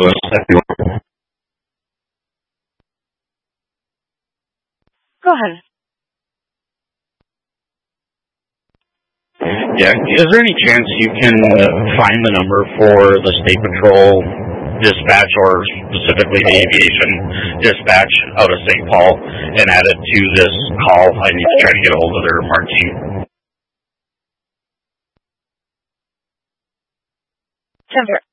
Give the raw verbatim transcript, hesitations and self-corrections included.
Go ahead. Yeah, is there any chance you can uh, find the number for the State Patrol dispatch, or specifically the aviation dispatch out of Saint Paul, and add it to this call? I need to try to get a hold of their marquee. Center.